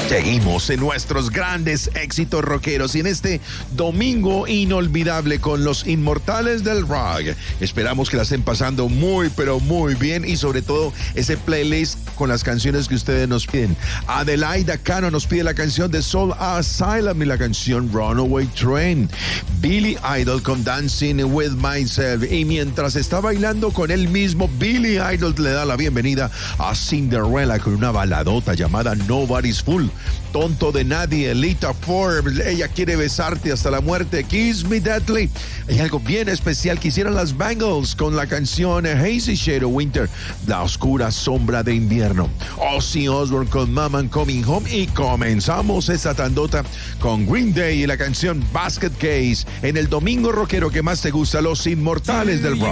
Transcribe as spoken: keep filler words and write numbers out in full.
Seguimos en nuestros grandes éxitos rockeros y en este domingo inolvidable con los inmortales del rock. Esperamos que la estén pasando muy, pero muy bien y sobre todo ese playlist con las canciones que ustedes nos piden. Adelaida Cano nos pide la canción de Soul Asylum y la canción Runaway Train. Billy Idol con Dancing with Myself. Y mientras está bailando con él mismo, Billy Idol le da la bienvenida a Cinderella con una baladota llamada Nobody's Fool. Tonto de nadie, Lita Ford, ella quiere besarte hasta la muerte, Kiss Me Deadly. Hay algo bien especial que hicieron las Bangles con la canción Hazy Shade of Winter, la oscura sombra de invierno. Ozzy Osbourne con Mama I'm Coming Home y comenzamos esta tandota con Green Day y la canción Basket Case en el domingo rockero que más te gusta, los inmortales del rock.